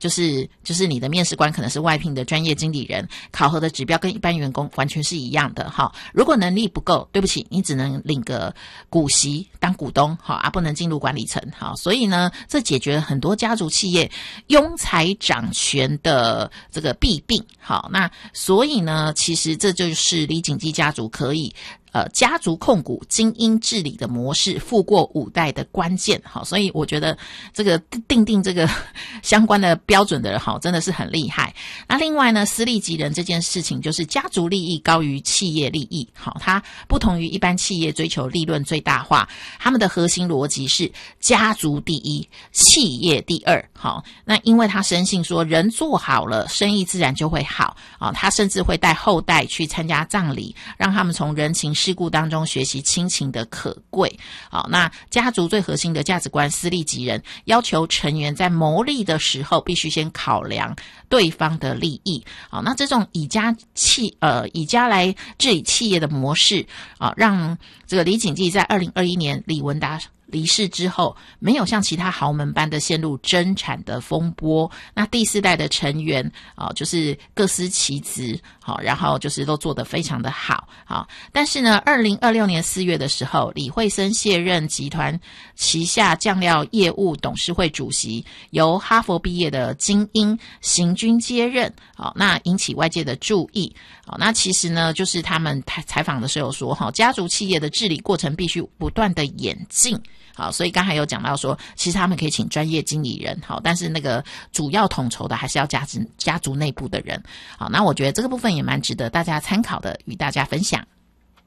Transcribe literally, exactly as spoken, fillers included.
就是就是你的面试官可能是外聘的专业经理人，考核的指标跟一般员工完全是一样的哈。如果能力不够，对不起，你只能领个股息当股东好啊，不能进入管理层好。所以呢，这解决了很多家族企业拥财掌权的这个弊病好。那所以呢，其实这就是李锦记家族可以呃，家族控股精英治理的模式富过五代的关键好，所以我觉得这个定定这个相关的标准的人好真的是很厉害。那另外呢，私利及人这件事情就是家族利益高于企业利益好，它不同于一般企业追求利润最大化，他们的核心逻辑是家族第一，企业第二好。那因为他深信说人做好了，生意自然就会好啊，他甚至会带后代去参加葬礼，让他们从人情世故当中学习亲情的可贵好。那家族最核心的价值观私利及人，要求成员在谋利的时候必须先考量对方的利益好。那这种以家企呃以家来治理企业的模式啊，让这个李锦记在二零二一年李文达离世之后，没有像其他豪门般的陷入争产的风波。那第四代的成员啊、呃，就是各司其职，好，然后就是都做得非常的好，好。但是呢，二零二六年四月的时候，李惠森卸任集团旗下酱料业务董事会主席，由哈佛毕业的精英行军接任，好，那引起外界的注意。好，那其实呢，就是他们采访的时候说，哈，家族企业的治理过程必须不断的演进。好，所以刚才有讲到说，其实他们可以请专业经理人，好，但是那个主要统筹的还是要家族家族内部的人。好，那我觉得这个部分也蛮值得大家参考的，与大家分享。